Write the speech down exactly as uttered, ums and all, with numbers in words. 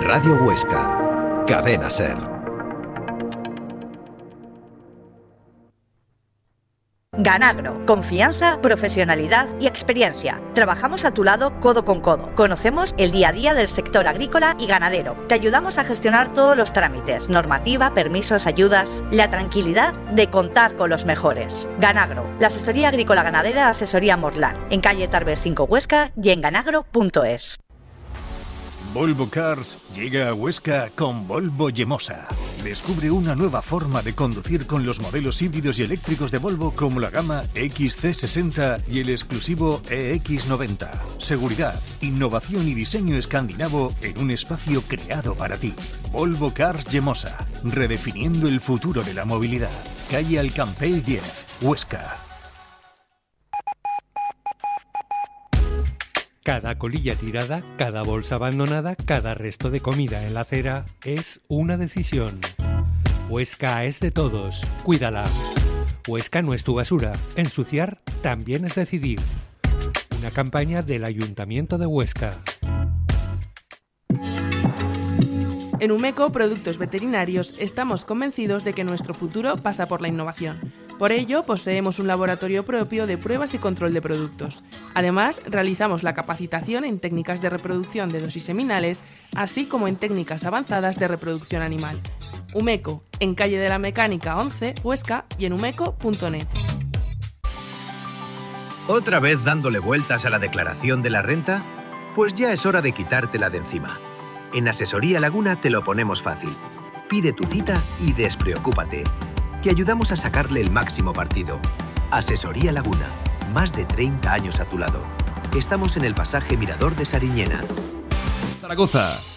Radio Huesca, Cadena SER. Ganagro, confianza, profesionalidad y experiencia. Trabajamos a tu lado codo con codo. Conocemos el día a día del sector agrícola y ganadero. Te ayudamos a gestionar todos los trámites, normativa, permisos, ayudas. La tranquilidad de contar con los mejores. Ganagro, la asesoría agrícola ganadera Asesoría Morlán, en calle Tarbes cinco Huesca y en ganagro punto es. Volvo Cars llega a Huesca con Volvo Yemosa. Descubre una nueva forma de conducir con los modelos híbridos y eléctricos de Volvo como la gama X C sesenta y el exclusivo E X noventa. Seguridad, innovación y diseño escandinavo en un espacio creado para ti. Volvo Cars Yemosa, redefiniendo el futuro de la movilidad. Calle Alcampell diez, Huesca. Cada colilla tirada, cada bolsa abandonada, cada resto de comida en la acera es una decisión. Huesca es de todos, cuídala. Huesca no es tu basura, ensuciar también es decidir. Una campaña del Ayuntamiento de Huesca. En Umeco Productos Veterinarios estamos convencidos de que nuestro futuro pasa por la innovación. Por ello, poseemos un laboratorio propio de pruebas y control de productos. Además, realizamos la capacitación en técnicas de reproducción de dosis seminales, así como en técnicas avanzadas de reproducción animal. Umeco, en calle de la Mecánica once, Huesca, y en umeco punto net. ¿Otra vez dándole vueltas a la declaración de la renta? Pues ya es hora de quitártela de encima. En Asesoría Laguna te lo ponemos fácil. Pide tu cita y despreocúpate. Te ayudamos a sacarle el máximo partido. Asesoría Laguna, más de treinta años a tu lado. Estamos en el pasaje Mirador de Sariñena. Zaragoza,